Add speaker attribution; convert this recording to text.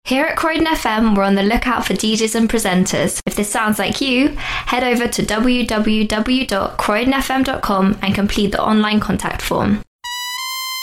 Speaker 1: Here at Croydon FM, we're on the lookout for DJs and presenters. If this sounds like you, head over to www.croydonfm.com and complete the online contact form.